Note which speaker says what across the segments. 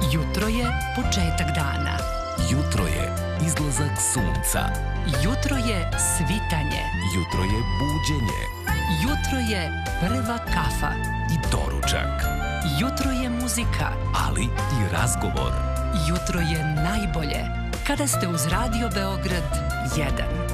Speaker 1: Jutro je početak dana.
Speaker 2: Jutro je izlazak sunca.
Speaker 1: Jutro je svitanje.
Speaker 2: Jutro je buđenje.
Speaker 1: Jutro je prva kafa.
Speaker 2: I doručak.
Speaker 1: Jutro je muzika.
Speaker 2: Ali i razgovor.
Speaker 1: Jutro je najbolje kada ste uz Radio Beograd 1.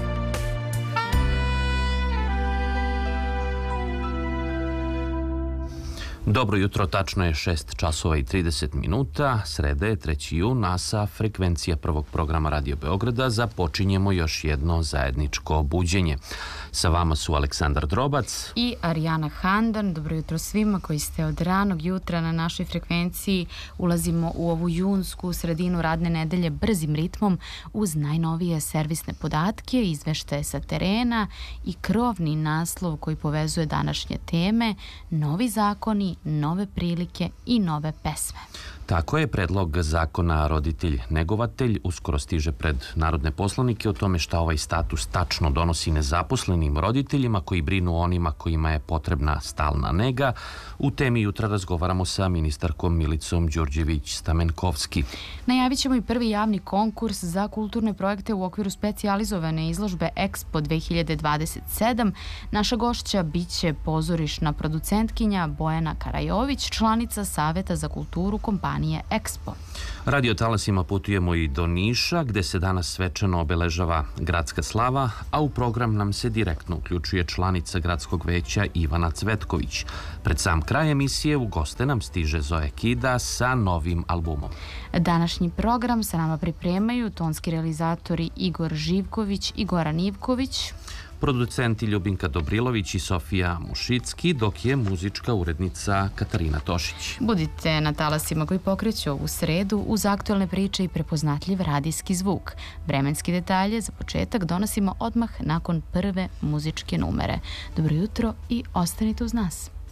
Speaker 3: Dobro jutro, tačno je 6 časova i 30 minuta, sreda je 3. jun, a sa frekvencija prvog programa Radio Beograda započinjemo još jedno zajedničko buđenje. Sa vama su Aleksandar Drobac
Speaker 4: i Arijana Handan. Dobro jutro svima koji ste od ranog jutra na našoj frekvenciji. Ulazimo u ovu junsku sredinu radne nedelje brzim ritmom uz najnovije servisne podatke, izveštaje sa terena i krovni naslov koji povezuje današnje teme, novi zakoni, nove prilike i nove pesme.
Speaker 3: Tako je, predlog zakona roditelj-negovatelj uskoro stiže pred narodne poslanike o tome šta ovaj status tačno donosi nezaposlenim roditeljima koji brinu o onima kojima je potrebna stalna nega. U temi jutra razgovaramo sa ministarkom Milicom Đurđević-Stamenkovski.
Speaker 4: Najavit ćemo i prvi javni konkurs za kulturne projekte u okviru specijalizovane izložbe Expo 2027. Naša gošća biće pozorišna producentkinja Bojana Karajović, članica Saveta za kulturu kompanije Expo.
Speaker 3: Radio talasima putujemo i do Niša, gde se danas svečano obeležava gradska slava, a u program nam se direktno uključuje članica gradskog veća Ivana Cvetković. Pred sam kraj emisije u goste nam stiže Zoe Kida sa novim albumom.
Speaker 4: Današnji program sa nama pripremaju tonski realizatori Igor Živković i Goran Ivković,
Speaker 3: producenti Ljubinka Dobrilović i Sofija Mušicki, dok je muzička urednica Katarina Tošić.
Speaker 4: Budite na talasima koji pokreću ovu sredu uz aktualne priče i prepoznatljiv radijski zvuk. Vremenski detalje za početak donosimo odmah nakon prve muzičke numere. Dobro jutro i ostanite uz nas.